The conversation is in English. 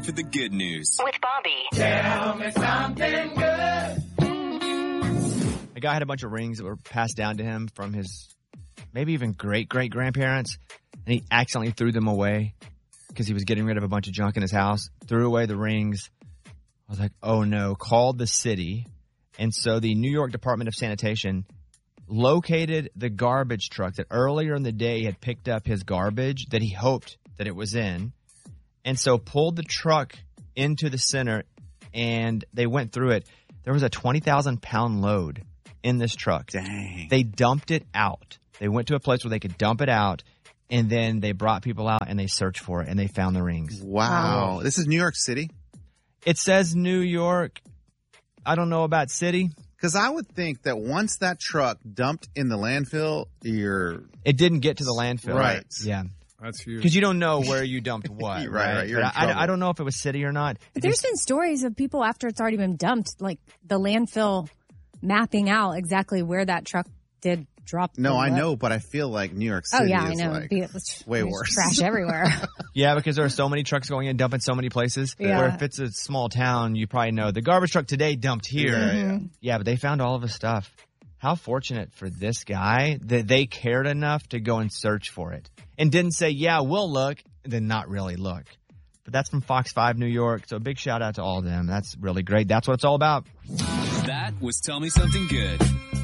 For the good news. With Bobby. Tell me something good. A guy had a bunch of rings that were passed down to him from his maybe even great-great-grandparents, and he accidentally threw them away because he was getting rid of a bunch of junk in his house, threw away the rings. I was like, oh no, called the city. And so the New York Department of Sanitation located the garbage truck that earlier in the day had picked up his garbage that he hoped that it was in. And so pulled the truck into the center, and they went through it. There was a 20,000-pound load in this truck. Dang. They dumped it out. They went to a place where they could dump it out, and then they brought people out, and they searched for it, and they found the rings. Wow. This is New York City? It says New York. I don't know about city. Because I would think that once that truck dumped in the landfill, It didn't get to the landfill. Right. Yeah. That's huge. Because you don't know where you dumped what. Right. You're in But trouble. I don't know if it was city or not. But there's been stories of people after it's already been dumped, like the landfill mapping out exactly where that truck did drop. No, the I load. know, but I feel like New York City I is know. like It's way there's worse. Trash everywhere. Yeah, because there are so many trucks going in, dumping so many places. Yeah. Where if it's a small town, you probably know the garbage truck today dumped here. Yeah. Yeah, but they found all of his stuff. How fortunate for this guy that they cared enough to go and search for it. And didn't say, yeah, we'll look, and then not really look. But that's from Fox 5 New York, so a big shout out to all of them. That's really great. That's what it's all about. That was Tell Me Something Good.